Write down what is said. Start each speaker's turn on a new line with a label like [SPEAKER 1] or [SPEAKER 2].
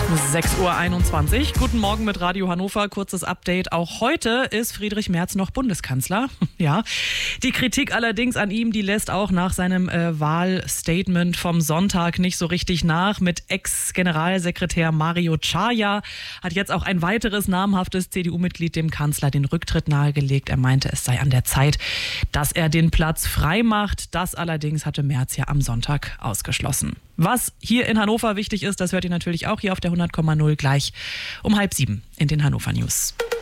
[SPEAKER 1] 6:21 Uhr. Guten Morgen mit Radio Hannover. Kurzes Update. Auch heute ist Friedrich Merz noch Bundeskanzler. Ja. Die Kritik allerdings an ihm, die lässt auch nach seinem Wahlstatement vom Sonntag nicht so richtig nach. Mit Ex-Generalsekretär Mario Czaja hat jetzt auch ein weiteres namhaftes CDU-Mitglied dem Kanzler den Rücktritt nahegelegt. Er meinte, es sei an der Zeit, dass er den Platz frei macht. Das allerdings hatte Merz ja am Sonntag ausgeschlossen. Was hier in Hannover wichtig ist, das hört ihr natürlich auch hier auf der 100,0 gleich um 6:30 in den Hannover News.